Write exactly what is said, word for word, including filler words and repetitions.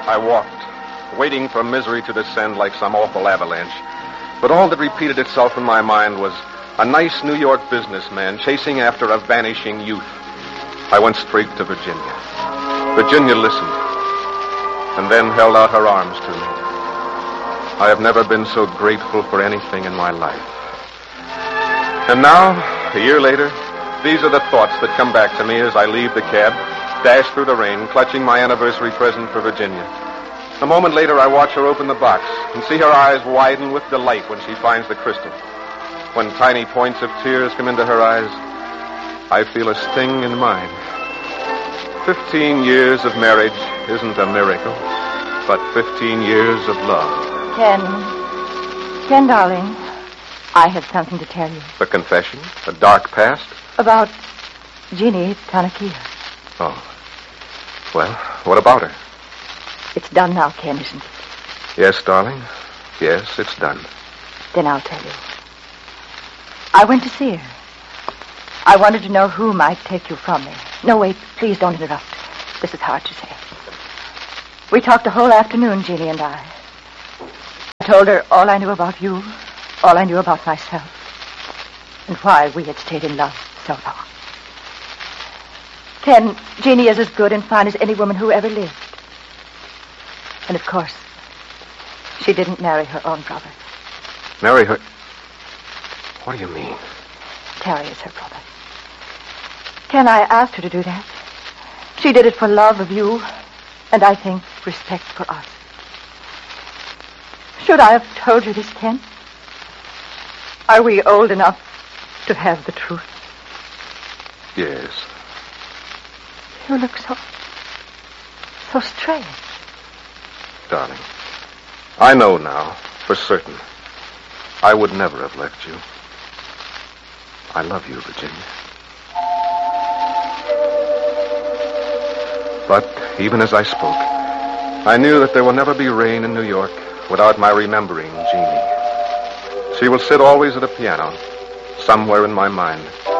I walked, waiting for misery to descend like some awful avalanche. But all that repeated itself in my mind was a nice New York businessman chasing after a vanishing youth. I went straight to Virginia. Virginia listened, and then held out her arms to me. I have never been so grateful for anything in my life. And now, a year later, these are the thoughts that come back to me as I leave the cab, dash through the rain, clutching my anniversary present for Virginia. A moment later, I watch her open the box and see her eyes widen with delight when she finds the crystal. When tiny points of tears come into her eyes, I feel a sting in mine. Fifteen years of marriage isn't a miracle, but fifteen years of love. Ken. Ken, darling, I have something to tell you. A confession? A dark past? About Jeannie Tanakia. Oh. Well, what about her? It's done now, Ken, isn't it? Yes, darling. Yes, it's done. Then I'll tell you. I went to see her. I wanted to know who might take you from me. No, wait, please don't interrupt. This is hard to say. We talked the whole afternoon, Jeannie and I. I told her all I knew about you, all I knew about myself, and why we had stayed in love so long. Ken, Jeannie is as good and fine as any woman who ever lived. And of course, she didn't marry her own brother. Marry her? What do you mean? Terry is her brother. Ken, I asked her to do that. She did it for love of you, and I think respect for us. Should I have told you this, Ken? Are we old enough to have the truth? Yes. You look so... so strange. Darling, I know now, for certain. I would never have left you. I love you, Virginia. But even as I spoke, I knew that there will never be rain in New York without my remembering Jeannie. She will sit always at a piano, somewhere in my mind,